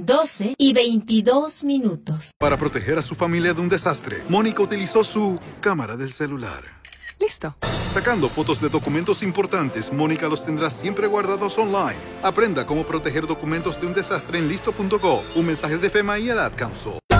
12:22. Para proteger a su familia de un desastre, Mónica utilizó su cámara del celular. Listo. Sacando fotos de documentos importantes, Mónica los tendrá siempre guardados online. Aprenda cómo proteger documentos de un desastre en listo.gov. Un mensaje de FEMA y el Ad Council.